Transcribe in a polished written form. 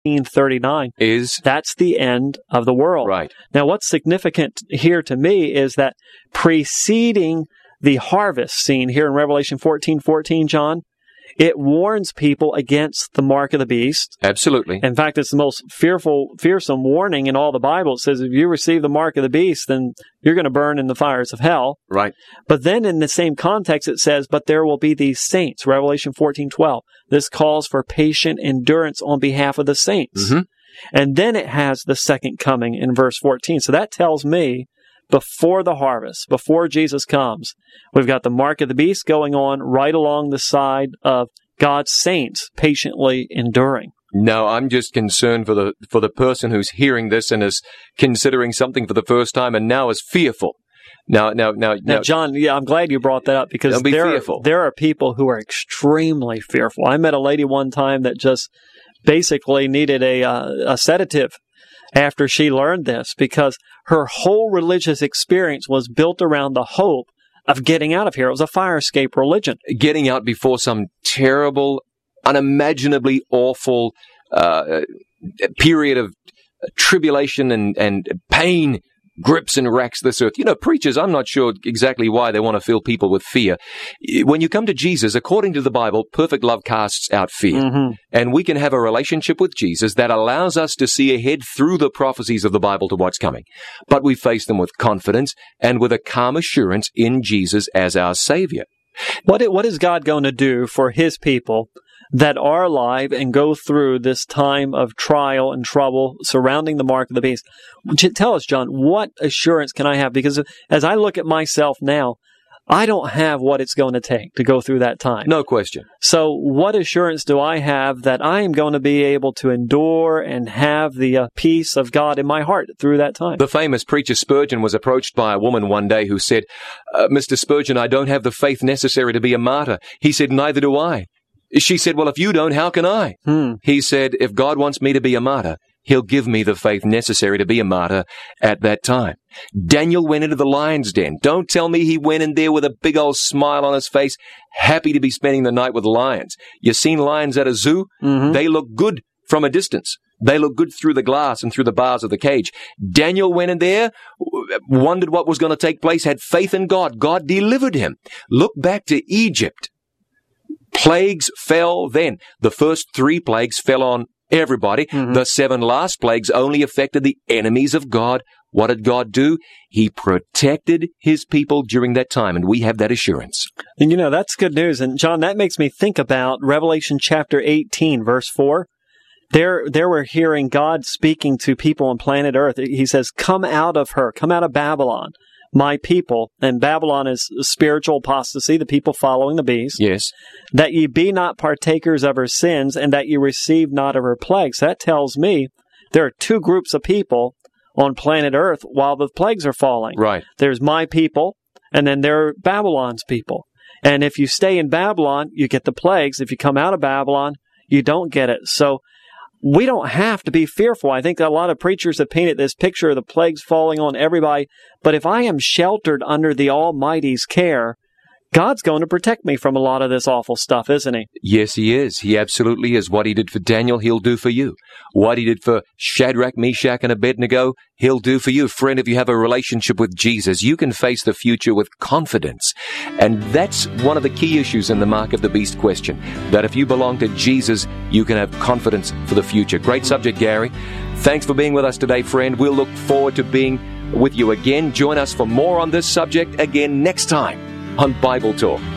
39 that's the end of the world. Right. Now, what's significant here to me is that preceding the harvest scene here in Revelation 14:14, John, it warns people against the mark of the beast. Absolutely. In fact, it's the most fearsome warning in all the Bible. It says if you receive the mark of the beast, then you're going to burn in the fires of hell. Right. But then in the same context, it says, but there will be these saints, Revelation 14:12. This calls for patient endurance on behalf of the saints. Mm-hmm. And then it has the second coming in verse 14. So that tells me before the harvest, before Jesus comes, we've got the mark of the beast going on right along the side of God's saints patiently enduring. No, I'm just concerned for the person who's hearing this and is considering something for the first time and now is fearful. Now, John, yeah, I'm glad you brought that up because there are people who are extremely fearful. I met a lady one time that just basically needed a sedative after she learned this because her whole religious experience was built around the hope of getting out of here. It was a fire escape religion. Getting out before some terrible, unimaginably awful period of tribulation and pain grips and racks this earth. You know, preachers, I'm not sure exactly why they want to fill people with fear. When you come to Jesus, according to the Bible, perfect love casts out fear. Mm-hmm. And we can have a relationship with Jesus that allows us to see ahead through the prophecies of the Bible to what's coming. But we face them with confidence and with a calm assurance in Jesus as our Savior. What is God going to do for His people that are alive and go through this time of trial and trouble surrounding the mark of the beast? Tell us, John, what assurance can I have? Because as I look at myself now, I don't have what it's going to take to go through that time. No question. So what assurance do I have that I am going to be able to endure and have the peace of God in my heart through that time? The famous preacher Spurgeon was approached by a woman one day who said, Mr. Spurgeon, I don't have the faith necessary to be a martyr. He said, neither do I. She said, well, if you don't, how can I? He said, if God wants me to be a martyr, He'll give me the faith necessary to be a martyr at that time. Daniel went into the lion's den. Don't tell me he went in there with a big old smile on his face, happy to be spending the night with lions. You seen lions at a zoo? Mm-hmm. They look good from a distance. They look good through the glass and through the bars of the cage. Daniel went in there, wondered what was going to take place, had faith in God. God delivered him. Look back to Egypt. Plagues fell then. The first 3 plagues fell on everybody. Mm-hmm. The 7 last plagues only affected the enemies of God. What did God do? He protected His people during that time, and we have that assurance. And that's good news. And John, that makes me think about Revelation chapter 18, verse 4. There we're hearing God speaking to people on planet Earth. He says, come out of her, come out of Babylon, my people. And Babylon is spiritual apostasy, the people following the beast. Yes. That ye be not partakers of her sins, and that ye receive not of her plagues. That tells me there are 2 groups of people on planet Earth while the plagues are falling. Right. There's my people, and then there are Babylon's people. And if you stay in Babylon, you get the plagues. If you come out of Babylon, you don't get it. So we don't have to be fearful. I think a lot of preachers have painted this picture of the plagues falling on everybody. But if I am sheltered under the Almighty's care, God's going to protect me from a lot of this awful stuff, isn't He? Yes, He is. He absolutely is. What He did for Daniel, He'll do for you. What He did for Shadrach, Meshach, and Abednego, He'll do for you. Friend, if you have a relationship with Jesus, you can face the future with confidence. And that's one of the key issues in the Mark of the Beast question, that if you belong to Jesus, you can have confidence for the future. Great subject, Gary. Thanks for being with us today, friend. We'll look forward to being with you again. Join us for more on this subject again next time on Bible Talk.